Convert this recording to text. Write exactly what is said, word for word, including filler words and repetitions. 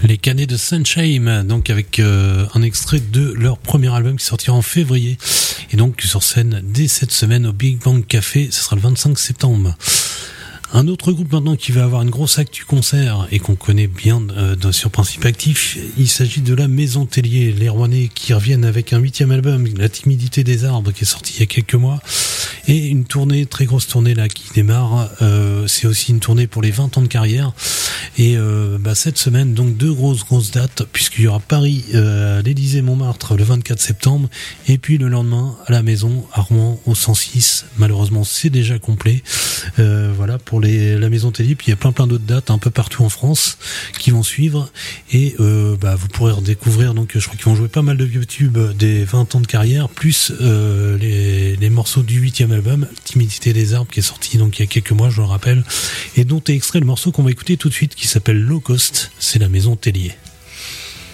Les Canets de Sunshine, donc avec euh, un extrait de leur premier album qui sortira en février, et donc sur scène dès cette semaine au Big Bang Café, ce sera le vingt-cinq septembre. Un autre groupe maintenant qui va avoir une grosse actu concert et qu'on connaît bien euh, sur Principe Actif, il s'agit de la Maison Tellier, les Rouennais qui reviennent avec un huitième album, La Timidité des Arbres, qui est sorti il y a quelques mois, et une tournée, très grosse tournée là qui démarre. Euh, c'est aussi une tournée pour les vingt ans de carrière, et euh, bah, cette semaine donc deux grosses grosses dates, puisqu'il y aura Paris euh, à l'Élysée Montmartre le vingt-quatre septembre, et puis le lendemain à la Maison à Rouen au cent six. Malheureusement c'est déjà complet. Euh, voilà pour les, la Maison Tellier. Puis il y a plein plein d'autres dates un peu partout en France qui vont suivre, et euh, bah, vous pourrez redécouvrir, donc je crois qu'ils vont jouer pas mal de vieux tubes des vingt ans de carrière, plus euh, les, les morceaux du huitième album, Timidité des Arbres, qui est sorti donc il y a quelques mois, je le rappelle, et dont est extrait le morceau qu'on va écouter tout de suite qui s'appelle Low Cost. C'est la Maison Tellier.